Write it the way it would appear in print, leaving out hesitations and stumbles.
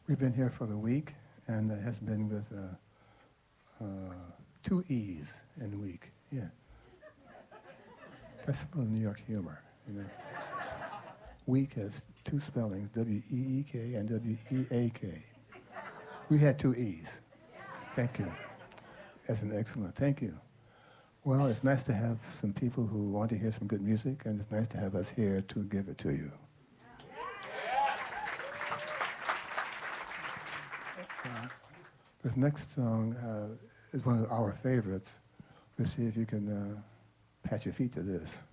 We've been here for the week, and it has been with two E's in the week. Yeah. That's a little New York humor, you know. Week has two spellings, W-E-E-K and W-E-A-K. We had two E's. Thank you. That's an excellent, thank you. Well, it's nice to have some people who want to hear some good music, and it's nice to have us here to give it to you. This next song is one of our favorites. Let's see if you can pat your feet to this.